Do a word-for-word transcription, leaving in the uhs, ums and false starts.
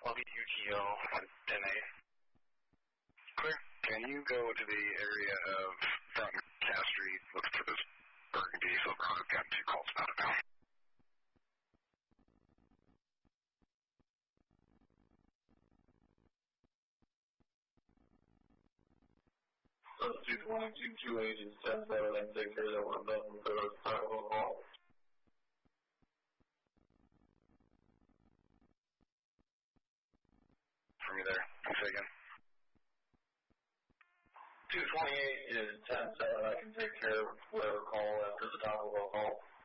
I'll be U T O on ten A. Clear. Can you go to the area of front Cass Street, look for this Burgundy Silverado? I've gotten two calls about it now. So two twenty-two, two agents, ten seven, and take care of that one button, go to the top of the hall. For me there. Say again. two twenty-eight is ten seven, I can take care of whatever call after the top of the hall.